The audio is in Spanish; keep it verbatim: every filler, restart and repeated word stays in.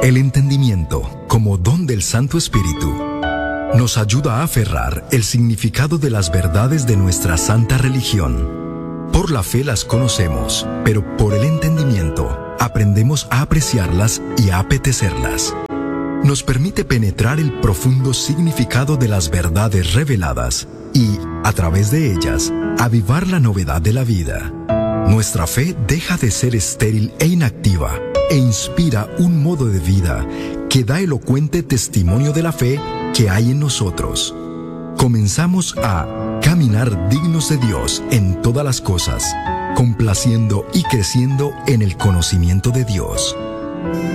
El entendimiento, como don del Santo Espíritu, nos ayuda a aferrar el significado de las verdades de nuestra santa religión. Por la fe las conocemos, pero por el entendimiento aprendemos a apreciarlas y a apetecerlas. Nos permite penetrar el profundo significado de las verdades reveladas y, a través de ellas, avivar la novedad de la vida. Nuestra fe deja de ser estéril e inactiva e inspira un modo de vida que da elocuente testimonio de la fe que hay en nosotros. Comenzamos a caminar dignos de Dios en todas las cosas, complaciendo y creciendo en el conocimiento de Dios.